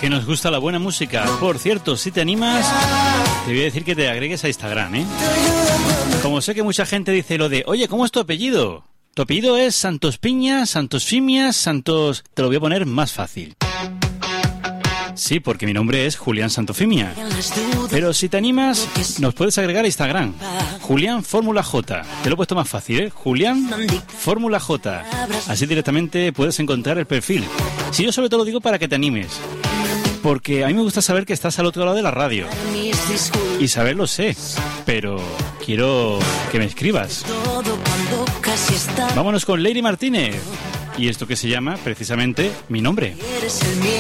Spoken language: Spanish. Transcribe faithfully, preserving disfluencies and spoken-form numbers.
que nos gusta la buena música. Por cierto, si te animas, te voy a decir que te agregues a Instagram, ¿eh? Como sé que mucha gente dice lo de, oye, ¿cómo es tu apellido? Tu apellido es Santos Piñas, Santos Fimias, Santos... Te lo voy a poner más fácil. Sí, porque mi nombre es Julián Santofimia. Pero si te animas, nos puedes agregar a Instagram. Julián Fórmula J. Te lo he puesto más fácil, ¿eh? Julián Fórmula J. Así directamente puedes encontrar el perfil. Si yo sobre todo lo digo para que te animes. Porque a mí me gusta saber que estás al otro lado de la radio. Y saberlo sé. Pero quiero que me escribas. Vámonos con Lady Martínez. Y esto que se llama, precisamente, Mi Nombre.